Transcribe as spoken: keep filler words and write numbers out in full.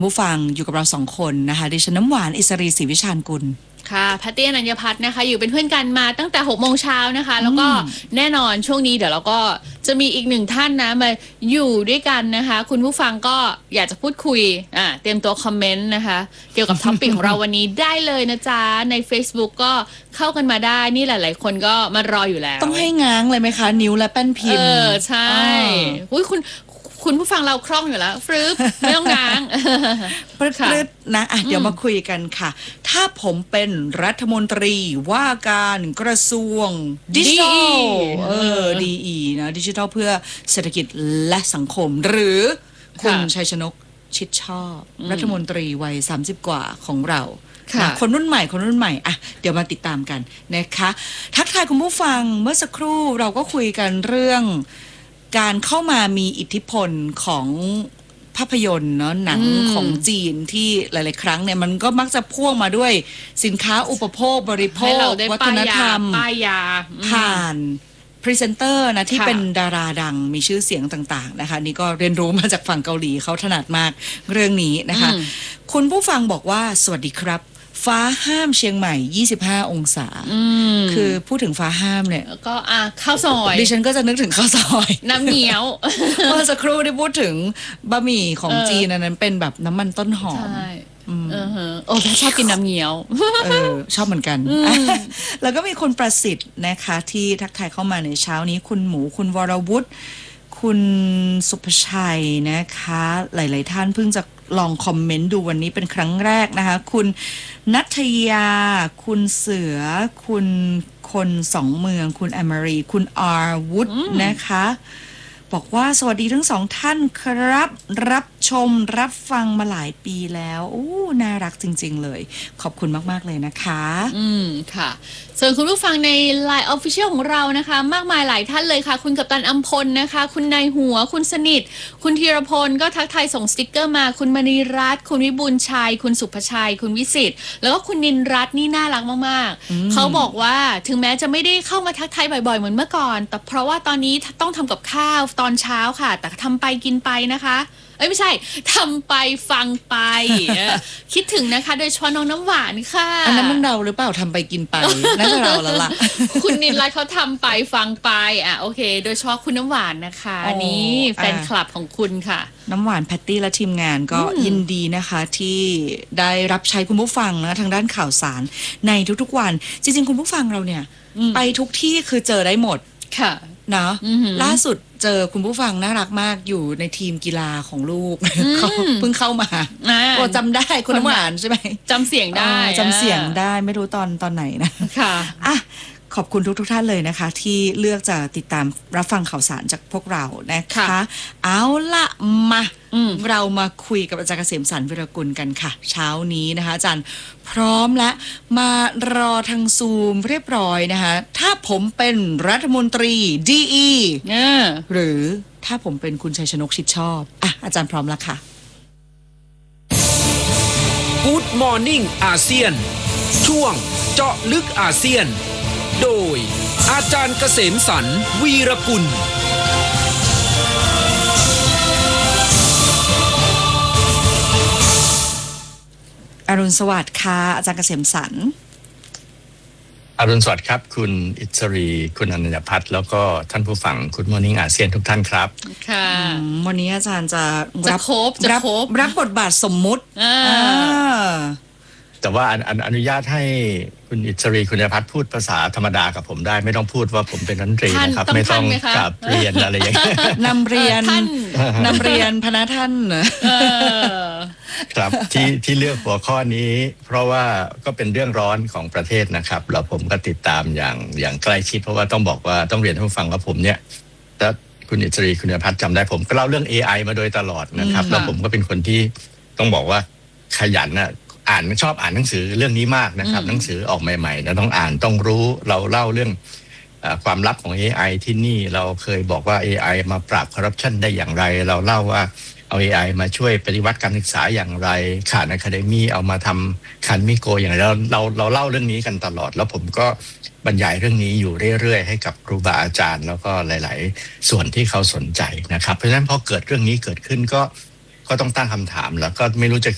ผู้ฟังอยู่กับเราสองคนนะคะดิฉันน้ำหวานอิสรีศรีวิชาญกุลค่ะแพตตี้อนัญญพัฒน์นะคะอยู่เป็นเพื่อนกันมาตั้งแต่หกโมงเช้านะคะแล้วก็แน่นอนช่วงนี้เดี๋ยวเราก็จะมีอีกหนึ่งท่านนะมาอยู่ด้วยกันนะคะคุณผู้ฟังก็อยากจะพูดคุยอ่าเตรียมตัวคอมเมนต์นะคะเกี่ยวกับท็อปปิกของเราวันนี้ได้เลยนะจ๊ะใน Facebook ก็เข้ากันมาได้นี่หลายๆคนก็มารออยู่แล้วต้องให้ง้างเลยไหมคะนิ้วและแป้นพิมพ์เออใช่อุ้ยคุณคุณผู้ฟังเราคล่องอยู่แล้วฟรึบไม่ต้องง้างปรึ๊ดๆนะอ่ะเดี๋ยวมาคุยกันค่ะถ้าผมเป็นรัฐมนตรีว่าการกระทรวงดิจิทัลเออดีอีนะดิจิทัลเพื่อเศรษฐกิจและสังคมหรือคุณชัยชนกชิดชอบรัฐมนตรีวัยสามสิบกว่าของเราคนรุ่นใหม่คนรุ่นใหม่อ่ะเดี๋ยวมาติดตามกันนะคะทักทายคุณผู้ฟังเมื่อสักครู่เราก็คุยกันเรื่องการเข้ามามีอิทธิพลของภาพยนตร์เนาะหนังของจีนที่หลายๆครั้งเนี่ยมันก็มักจะพ่วงมาด้วยสินค้าอุปโภคบริโภควัฒนธรรมป้ายยาผ่านพรีเซนเตอร์นะที่เป็นดาราดังมีชื่อเสียงต่างๆนะคะนี่ก็เรียนรู้มาจากฝั่งเกาหลีเขาถนัดมากเรื่องนี้นะคะคุณผู้ฟังบอกว่าสวัสดีครับฟ้าห้ามเชียงใหม่ยี่สิบห้าองศาคือพูดถึงฟ้าห้ามเนี่ยก็อ่ะข้าวซอยดิฉันก็จะนึกถึงข้าวซอยน้ำเหนียวเมื่อสักครู่ได้พูดถึงบะหมี่ของจีนนั้นเป็นแบบน้ำมันต้นหอมเออโอ้ชอบกินน้ำเหนียวเออชอบเหมือนกันแล้วก็มีคุณประสิทธิ์นะคะที่ทักทายเข้ามาในเช้านี้คุณหมูคุณวรวุฒิคุณสุภชัยนะคะหลายๆท่านเพิ่งจะลองคอมเมนต์ดูวันนี้เป็นครั้งแรกนะคะคุณนัทยาคุณเสือคุณคนสองเมืองคุณอมรีคุณอาร์วุฒินะคะบอกว่าสวัสดีทั้งสองท่านครับรับชมรับฟังมาหลายปีแล้วโอ้น่ารักจริงๆเลยขอบคุณมากๆเลยนะคะอืมค่ะส่วนคุณผู้ฟังใน ไลน์ Official ของเรานะคะมากมายหลายท่านเลยค่ะคุณกัปตันอัมพลนะคะคุณนายหัวคุณสนิทคุณธีรพลก็ทักทายส่งสติ๊กเกอร์มาคุณมณีรัตน์คุณวิบูลย์ชัยคุณสุภชัยคุณวิสิทธิ์แล้วก็คุณนินรัตน์นี่น่ารักมากๆเขาบอกว่าถึงแม้จะไม่ได้เข้ามาทักทายบ่อยๆเหมือนเมื่อก่อนแต่เพราะว่าตอนนี้ต้องทำกับข้าวตอนเช้าค่ะแต่ทำไปกินไปนะคะเอ้ยไม่ใช่ทำไปฟังไป คิดถึงนะคะโดยเฉพาะน้องน้ำหวานค่ะอันนั้นมันเราหรือเปล่าทำไปกินไป น่าจะเราแล้วล่ะคุณนินรัตน์เขาทำไปฟังไปอ่ะโอเคโดยเฉพาะคุณน้ำหวานนะคะนี่แฟนคลับของคุณค่ะน้ำหวานแพตตี้และทีมงานก็ยินดีนะคะที่ได้รับใช้คุณผู้ฟังนะทางด้านข่าวสารในทุกๆวันจริงๆคุณผู้ฟังเราเนี่ยไปทุกที่คือเจอได้หมดค่ะเนาะล่าสุดเจอคุณผู้ฟังน่ารักมากอยู่ในทีมกีฬาของลูกเขาเพิ่งเข้ามาโอ้จำได้คุณน้ำหวานใช่ไหมจำเสียงได้จำเสียงได้ไม่รู้ตอนตอนไหนนะค่ะอ่ะขอบคุณทุกทุกท่านเลยนะคะที่เลือกจะติดตามรับฟังข่าวสารจากพวกเรานะคะเอาละมาเรามาคุยกับอาจารย์เกษมสรรวิรกุลกันค่ะเช้านี้นะคะอาจารย์พร้อมและมารอทางซูมเรียบร้อยนะคะถ้าผมเป็นรัฐมนตรีดีอีหรือถ้าผมเป็นคุณชัยชนกชิดชอบอ่ะอาจารย์พร้อมแล้วค่ะ Good Morning อาเซียนช่วงเจาะลึกอาเซียนโดยอาจารย์เกษมสรรวีรกุลอรุณสวัสดิ์ค่ะอาจารย์เกษมสรรอรุณสวัสดิ์ครับคุณอิสรีคุณอนัญญพัฒน์แล้วก็ท่านผู้ฟังคุณมอร์นิ่งอาเซียนทุกท่านครับค่ะวันนี้อาจารย์จะรับรับรับบทบาทสมมุติแต่ว่าอนุญาตให้คุณอิสรีคุณอนัญญพัฒน์พูดภาษาธรรมดากับผมได้ไม่ต้องพูดว่าผมเป็นรัฐมนตรีนะครับไม่ต้องกราบเรียนอะไรอย่างนี้นำเรียนนำเรียนพนักท่านครับที่ที่เลือกหัวข้อนี้เพราะว่าก็เป็นเรื่องร้อนของประเทศนะครับแล้วผมก็ติดตามอย่างอย่างใกล้ชิดเพราะว่าต้องบอกว่าต้องเรียนให้ผู้ฟังว่าผมเนี่ยและคุณอิสรีคุณอนัญญพัฒน์จำได้ผมก็เล่าเรื่อง เอ ไอ มาโดยตลอดนะครับแล้วผมก็เป็นคนที่ต้องบอกว่าขยันนะอ่านชอบอ่านหนังสือเรื่องนี้มากนะครับหนังสือออกใหม่ๆนะต้องอ่านต้องรู้เราเล่าเรื่องความลับของ เอ ไอ ที่นี่เราเคยบอกว่า เอ ไอ มาปราบคอร์รัปชันได้อย่างไรเราเล่าว่าเอา เอ ไอ มาช่วยปฏิวัติการศึกษาอย่างไรข่านอะคาเดมี่เอามาทำคันมิโกอย่างไรเราเราเราเล่าเรื่องนี้กันตลอดแล้วผมก็บรรยายเรื่องนี้อยู่เรื่อยๆให้กับครูบาอาจารย์แล้วก็หลายๆส่วนที่เขาสนใจนะครับเพราะฉะนั้นพอเกิดเรื่องนี้เกิดขึ้นก็ก็ต้องตั้งคำถามแล้วก็ไม่รู้จะ